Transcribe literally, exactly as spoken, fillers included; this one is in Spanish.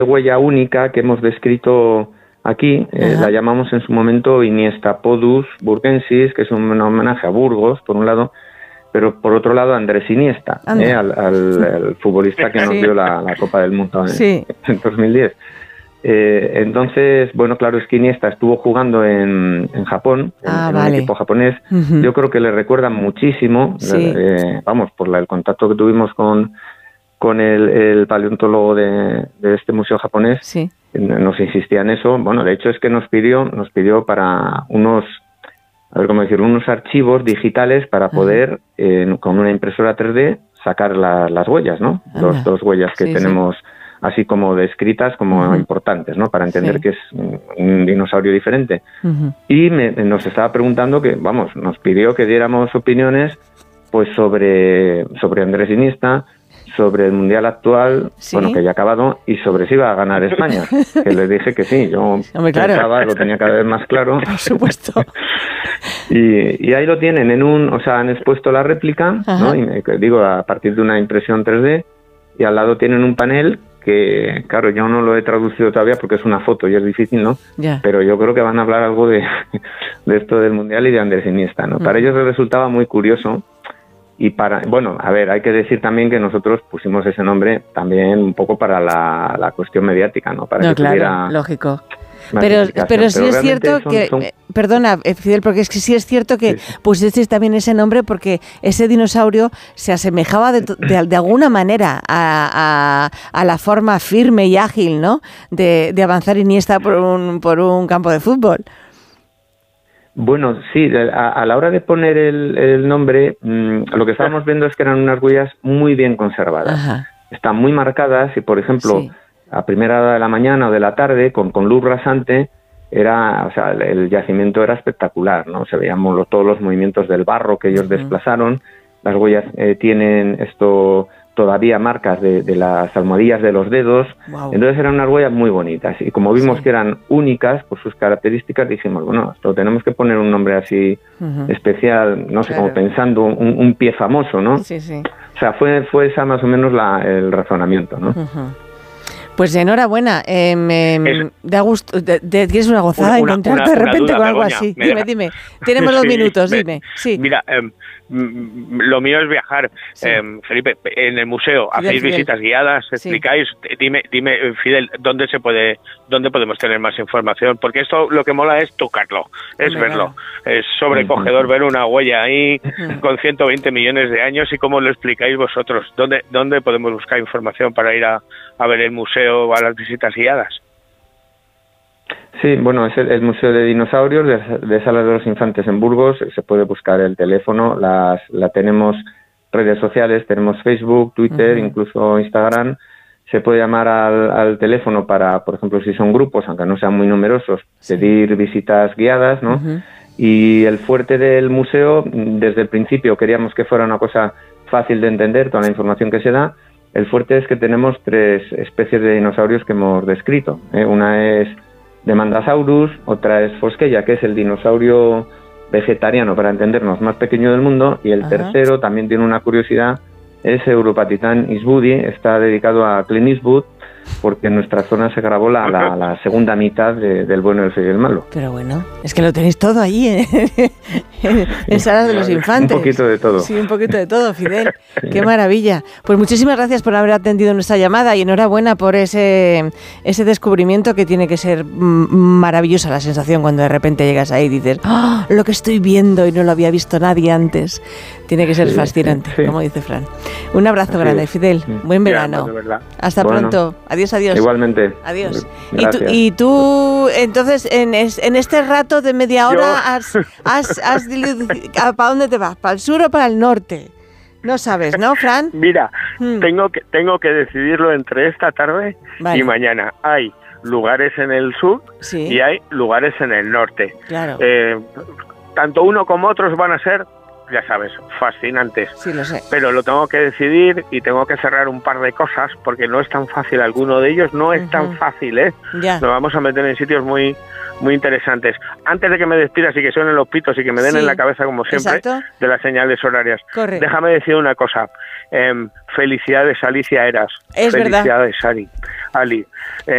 huella única que hemos descrito aquí, eh, la llamamos en su momento Iniesta Podus Burgensis, que es un homenaje a Burgos, por un lado, pero por otro lado Andrés Iniesta, eh, al, al, al futbolista que nos sí. dio la, la Copa del Mundo en, sí. en dos mil diez. Eh, entonces, bueno, claro, es que Iniesta estuvo jugando en, en Japón, ah, en, en vale. un equipo japonés. Uh-huh. Yo creo que le recuerda muchísimo, sí. eh, vamos, por la, el contacto que tuvimos con, con el, el paleontólogo de, de este museo japonés. Sí. Nos insistía en eso. Bueno, de hecho es que nos pidió, nos pidió para unos, a ver cómo decirlo, unos archivos digitales para poder, uh-huh. eh, con una impresora tres D, sacar la, las huellas, ¿no? Anda. Los dos huellas que sí, tenemos, sí. así como descritas, como uh-huh. importantes, ¿no? Para entender sí. que es un dinosaurio diferente. Uh-huh. Y me, nos estaba preguntando que, vamos, nos pidió que diéramos opiniones, pues sobre, sobre Andrés Iniesta, sobre el Mundial actual, ¿sí? bueno, que ya ha acabado, y sobre si iba a ganar España, que le dije que sí, yo Hombre, claro. pensaba, lo tenía cada vez más claro. Por supuesto. y, y ahí lo tienen, en un, o sea, han expuesto la réplica, ajá. ¿no? Y me, digo, a partir de una impresión tres D, y al lado tienen un panel que, claro, yo no lo he traducido todavía porque es una foto y es difícil, ¿no? Ya. Pero yo creo que van a hablar algo de, de esto del Mundial y de Andrés Iniesta, ¿no? Uh-huh. Para ellos les resultaba muy curioso. Y para, bueno, a ver, hay que decir también que nosotros pusimos ese nombre también un poco para la, la cuestión mediática, ¿no? Para no, que claro, tuviera lógico. Pero, pero sí pero es cierto son, que, son... perdona, Fidel, porque es que sí es cierto que sí. pusisteis también ese nombre porque ese dinosaurio se asemejaba de, de, de alguna manera a, a, a la forma firme y ágil, ¿no? De, de avanzar Iniesta por un, por un campo de fútbol. Bueno, sí, a, a la hora de poner el, el nombre, mmm, lo que estábamos viendo es que eran unas huellas muy bien conservadas. Ajá. Están muy marcadas y, por ejemplo, sí. a primera hora de la mañana o de la tarde, con, con luz rasante, era, o sea, el, el yacimiento era espectacular, ¿no? Se veían los, todos los movimientos del barro que ellos uh-huh. desplazaron. Las huellas eh, tienen esto todavía marcas de, de las almohadillas de los dedos. Wow. Entonces eran unas huellas muy bonitas. Y como vimos sí. que eran únicas por sus características, dijimos, bueno, esto tenemos que poner un nombre así uh-huh. especial, no sé, claro. como pensando un, un pie famoso, ¿no? Sí, sí. O sea, fue, fue esa más o menos la, el razonamiento, ¿no? Uh-huh. Pues enhorabuena, eh, me es, da gusto, te, te tienes una gozada una, encontrarte una, de repente con algo así. Dime, deja. dime, tenemos dos minutos, me, dime. Sí. Mira, eh, lo mío es viajar. Sí. Eh, Felipe, en el museo Fidel, hacéis Fidel. visitas guiadas, explicáis, sí. dime, dime, Fidel, ¿dónde se puede, dónde podemos tener más información? Porque esto lo que mola es tocarlo, es Hombre, verlo. Claro. Es sobrecogedor ver una huella ahí uh-huh. con ciento veinte millones de años y cómo lo explicáis vosotros. ¿Dónde, dónde podemos buscar información para ir a, a ver el museo o a las visitas guiadas? Sí, bueno, es el, el Museo de Dinosaurios de, de Salas de los Infantes en Burgos. Se puede buscar el teléfono, las, la tenemos redes sociales, tenemos Facebook, Twitter, uh-huh. incluso Instagram. Se puede llamar al, al teléfono para, por ejemplo, si son grupos, aunque no sean muy numerosos, sí. pedir visitas guiadas, ¿no? Uh-huh. Y el fuerte del museo, desde el principio queríamos que fuera una cosa fácil de entender, toda la información que se da. El fuerte es que tenemos tres especies de dinosaurios que hemos descrito, ¿eh? Una es Demandasaurus, otra es Fosqueya, que es el dinosaurio vegetariano, para entendernos, más pequeño del mundo, y el Ajá. tercero también tiene una curiosidad, es Europatitan eastwoodi, está dedicado a Clint Eastwood, porque en nuestra zona se grabó la, la, la segunda mitad de, del bueno, el feo y el malo. Pero bueno, es que lo tenéis todo allí, ¿eh? en, en Salas de los Infantes. Un poquito de todo. Sí, un poquito de todo, Fidel. Sí. Qué maravilla. Pues muchísimas gracias por haber atendido nuestra llamada y enhorabuena por ese, ese descubrimiento que tiene que ser maravillosa la sensación cuando de repente llegas ahí y dices, ¡oh, lo que estoy viendo y no lo había visto nadie antes! Tiene que ser sí, fascinante, sí, sí. como dice Fran. Un abrazo Así grande, es. Fidel. Sí. Buen verano. Ya, Hasta bueno. pronto. Adiós, adiós. Igualmente. Adiós. Y tú, y tú, entonces, en, en este rato de media hora, Yo... has, has, has, has, ¿para dónde te vas? ¿Para el sur o para el norte? No sabes, ¿no, Fran? Mira, hmm. tengo que tengo que decidirlo entre esta tarde vale. y mañana. Hay lugares en el sur sí. y hay lugares en el norte. Claro. Eh, tanto uno como otros van a ser, ya sabes, fascinantes. Sí, lo sé. Pero lo tengo que decidir y tengo que cerrar un par de cosas porque no es tan fácil. Alguno de ellos no es uh-huh. tan fácil, ¿eh? Ya. Nos vamos a meter en sitios muy muy interesantes. Antes de que me despidas y que suenen los pitos y que me den sí. en la cabeza, como siempre, Exacto. de las señales horarias. Corre. Déjame decir una cosa. Eh, felicidades, Alicia Eras. Es felicidades, verdad. Ali. Ali. Eh,